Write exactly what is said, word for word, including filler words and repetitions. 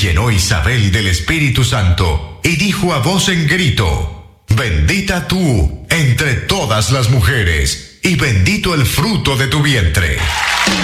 llenó Isabel del Espíritu Santo y dijo a voz en grito: bendita tú entre todas las mujeres, y bendito el fruto de tu vientre.